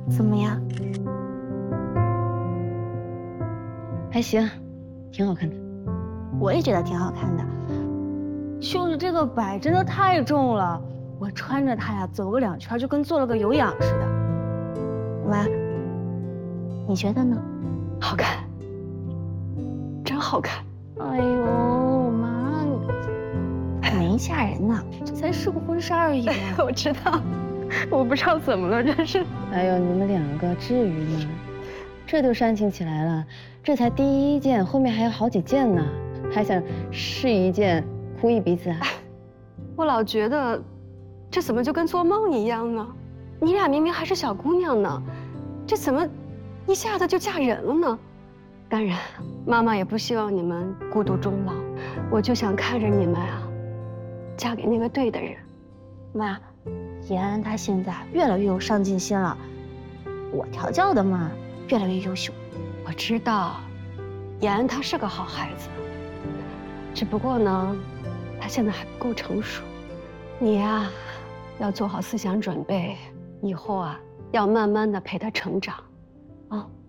怎么样？ 还行，挺好看的。 我也觉得挺好看的。就是这个摆真的太重了，我穿着它呀走个2圈就跟做了个有氧似的。妈，你觉得呢？ 好看，真好看。 哎呦，妈，没吓人呢，这才是个婚纱而已嘛。 我知道，我不知道怎么了，真是。 哎呦，你们2个至于吗？这都煽情起来了，这才第1件，后面还有好几件呢，还想试1件哭一鼻子啊？ 我老觉得，这怎么就跟做梦一样呢？你俩明明还是小姑娘呢，这怎么一下子就嫁人了呢？当然，妈妈也不希望你们孤独终老，我就想看着你们啊，嫁给那个对的人。 妈，延安他现在越来越有上进心了，我调教的嘛越来越优秀。 我知道，延安他是个好孩子，只不过呢，他现在还不够成熟。你呀，要做好思想准备，以后啊，要慢慢的陪他成长，啊。